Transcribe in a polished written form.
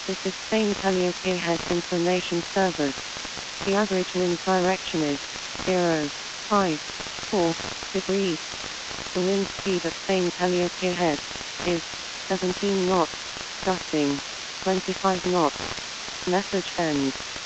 This is Spain Calliope Head Information Service. The average wind direction is 0.54 degrees. The wind speed at Spain Calliope Head is 17 knots, gusting 25 knots. Message ends.